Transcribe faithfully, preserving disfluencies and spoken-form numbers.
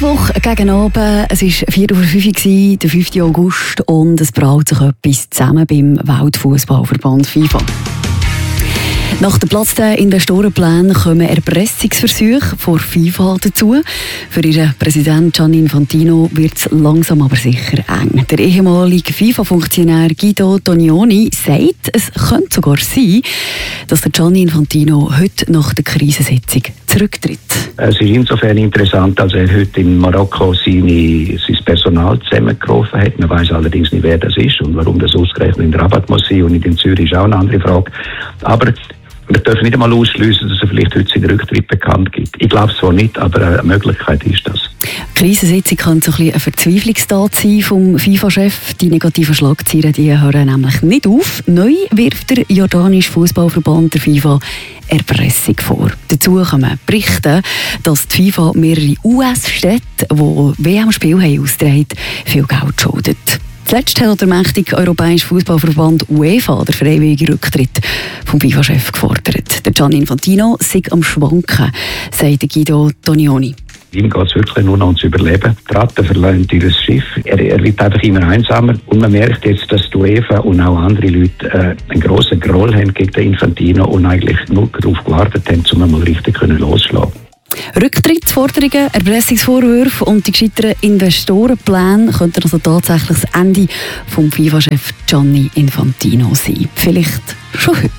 Woche gegen Abend, es war vier Uhr fünf, der fünften August, und es braut sich etwas zusammen beim Weltfußballverband FIFA. Nach dem Platz der Investorenpläne kommen Erpressungsversuche vor FIFA dazu. Für ihren Präsidenten Gianni Infantino wird es langsam aber sicher eng. Der ehemalige FIFA-Funktionär Guido Tonioni sagt, es könnte sogar sein, dass der Gianni Infantino heute nach der Krisensitzung zurücktritt. Es ist insofern interessant, als er heute in Marokko seine, sein Personal zusammengerufen hat. Man weiß allerdings nicht, wer das ist und warum das ausgerechnet in Rabat muss sein und nicht in Zürich, ist auch eine andere Frage. Aber wir dürfen nicht einmal ausschliessen, dass er vielleicht heute seinen Rücktritt bekannt gibt. Ich glaube es zwar nicht, aber eine Möglichkeit ist das. Die Krisensitzung kann so ein bisschen eine Verzweiflungstat sein vom FIFA-Chef. Die negativen Schlagzeilen die hören nämlich nicht auf. Neu wirft der jordanische Fußballverband der FIFA Erpressung vor. Dazu kommen Berichte, dass die FIFA mehrere U S-Städte, die W M-Spiele haben ausgetragen, viel Geld schuldet. Zuletzt hat der mächtige europäische Fußballverband UEFA den freiwilligen Rücktritt vom FIFA-Chef gefordert. Der Gianni Infantino sei am Schwanken, sagt Guido Tonioni. Ihm geht es wirklich nur noch ums Überleben. Die Ratten verlassen ihr Schiff. Er, er wird einfach immer einsamer. Und man merkt jetzt, dass die UEFA und auch andere Leute äh, einen grossen Groll haben gegen den Infantino und eigentlich nur darauf gewartet haben, um einmal richtig loszuschlagen. Rücktrittsforderungen, Erpressungsvorwürfe und die gescheiterten Investorenpläne könnten also tatsächlich das Ende vom FIFA-Chef Gianni Infantino sein. Vielleicht schon heute.